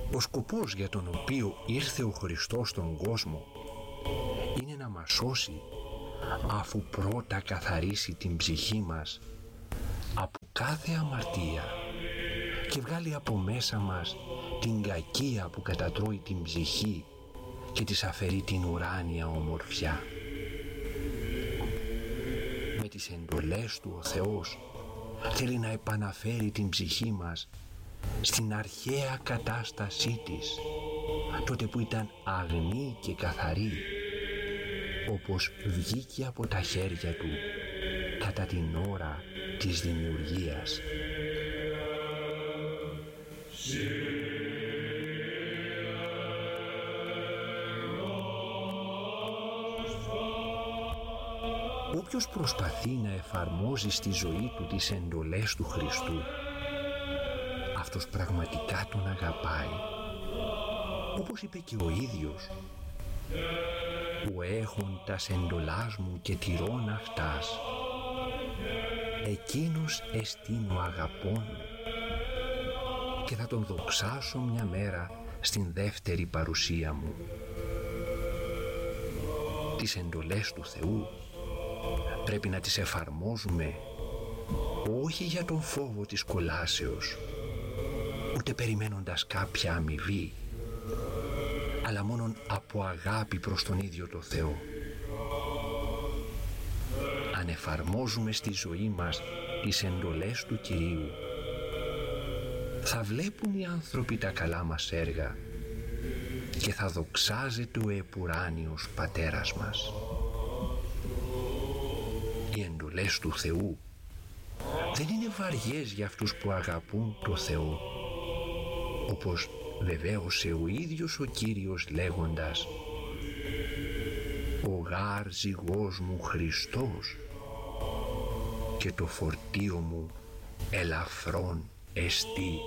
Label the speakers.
Speaker 1: Ο σκοπός για τον οποίο ήρθε ο Χριστός στον κόσμο είναι να μας σώσει, αφού πρώτα καθαρίσει την ψυχή μας από κάθε αμαρτία και βγάλει από μέσα μας την κακία που κατατρώει την ψυχή και της αφαιρεί την ουράνια ομορφιά. Με τις εντολές του ο Θεός θέλει να επαναφέρει την ψυχή μας στην αρχαία κατάστασή της, τότε που ήταν αγνή και καθαρή, όπως βγήκε από τα χέρια του κατά την ώρα της δημιουργίας. Όποιος προσπαθεί να εφαρμόζει στη ζωή του τις εντολές του Χριστού, αυτός πραγματικά τον αγαπάει. Όπως είπε και ο ίδιος, «Που έχουν τας εντολάς μου και τηρών αυτάς, εκείνος εστίν ο αγαπών μου και θα τον δοξάσω μια μέρα στην δεύτερη παρουσία μου». Τις εντολές του Θεού πρέπει να τις εφαρμόζουμε όχι για τον φόβο της κολάσεως, ούτε περιμένοντας κάποια αμοιβή, αλλά μόνον από αγάπη προς τον ίδιο το Θεό. Αν εφαρμόζουμε στη ζωή μας τις εντολές του Κυρίου, θα βλέπουν οι άνθρωποι τα καλά μας έργα και θα δοξάζεται ο επουράνιος Πατέρας μας. Οι εντολές του Θεού δεν είναι βαριές για αυτούς που αγαπούν το Θεό, όπως βεβαίωσε ο ίδιος ο Κύριος λέγοντας «Ο γάρ ζυγός μου Χριστός και το φορτίο μου ελαφρόν εστί».